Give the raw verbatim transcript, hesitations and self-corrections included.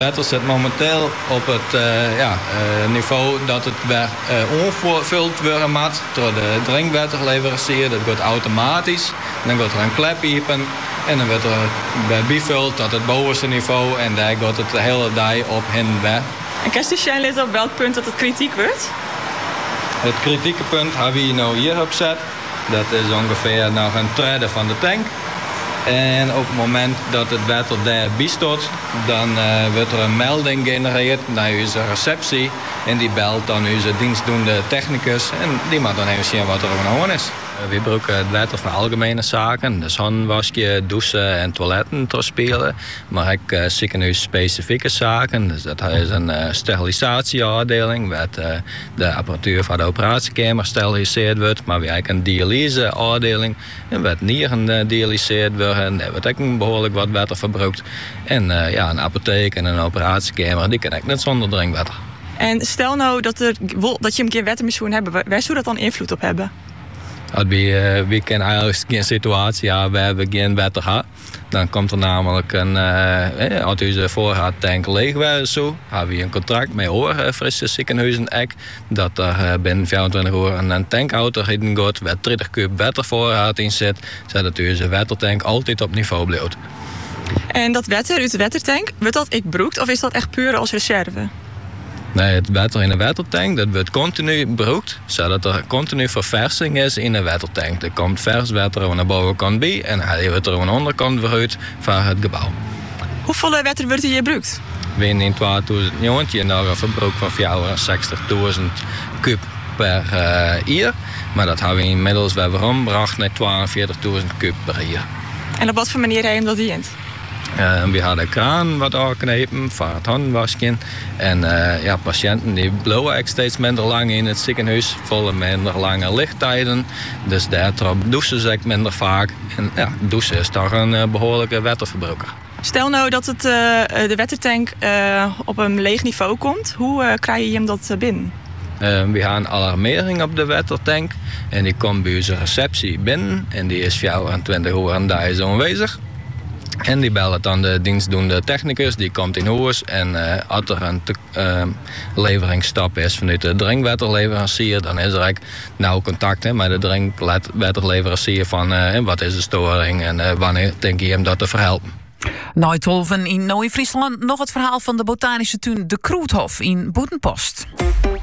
Het water zit momenteel op het uh, ja, uh, niveau dat het weer uh, onvuld worden moet door de drinkwaterleverancier. Dat gaat automatisch. Dan gaat er een klep open en dan wordt er bij bevuld tot het bovenste niveau en daar gaat het de hele dag op heen weg. En kan je lid op welk punt dat het kritiek wordt? Het kritieke punt hebben we nou hier opzet. Dat is ongeveer nog een derde van de tank. En op het moment dat het water daar bijstort, dan uh, wordt er een melding genereerd naar onze receptie. En die belt dan onze dienstdoende technicus en die mag dan even zien wat er aan is. We gebruiken het water voor algemene zaken, dus handwasje, douchen en toiletten te spelen. Maar ook uh, ziekenhuis specifieke zaken. Dus dat is een uh, sterilisatieafdeling, waar uh, de apparatuur van de operatiekamer steriliseerd wordt. Maar we hebben een dialyseafdeling, en waar nieren uh, dialyseerd worden. Daar wordt ook een behoorlijk wat water verbruikt. En uh, ja, een apotheek en een operatiekamer, die kan ook net zonder drinkwater. En stel nou dat, er, dat je een keer water moet hebben, waar zou dat dan invloed op hebben? We, uh, we kennen eigenlijk geen situatie hebben waar we geen water hebben. Dan komt er namelijk een, uh, als onze voorraadtank leeg was, zo, hebben we een contract met Hoor Frisse Ziekenhuizen ek, dat er uh, binnen vijfentwintig uur een tankauto rijden gaat, waar dertig kub watervoorraad in zit, zodat onze watertank altijd op niveau blijft. En dat water uit de watertank, wordt dat ik broekt of is dat echt puur als reserve? Nee, het water in de watertank dat wordt continu gebruikt, zodat er continu verversing is in de watertank. Er komt vers water aan de bovenkant bij en hij wordt er aan de onderkant vooruit van het gebouw. Hoeveel water wordt hier gebruikt? We hebben in tweeduizend negentien nog een verbruik van vierenzestigduizend kub per uh, jaar. Maar dat hebben we inmiddels weer omgebracht naar tweeënveertigduizend kub per jaar. En op wat voor manier heb je dat dient? Uh, we hadden de kraan wat aanknepen voor het handwasje. En uh, ja, patiënten die blijven steeds minder lang in het ziekenhuis, volle minder lange lichttijden. Dus daardoor douchen ze minder vaak. En ja, douchen is toch een uh, behoorlijke waterverbruiker. Stel nou dat het, uh, de watertank uh, op een leeg niveau komt. Hoe uh, krijg je hem dat binnen? Uh, we hebben een alarmering op de watertank. En die komt bij onze receptie binnen. En die is vierentwintig uur en daar is aanwezig. En die bellen dan de dienstdoende technicus, die komt in huis. En uh, als er een te, uh, leveringsstap is vanuit de drinkwaterleverancier, dan is er eigenlijk nauw contact hè, met de drinkwaterleverancier van uh, wat is de storing en uh, wanneer denk je hem dat te verhelpen. Na Tolven in Nooi-Friesland nog het verhaal van de botanische tuin De Kroethof in Boetenpost.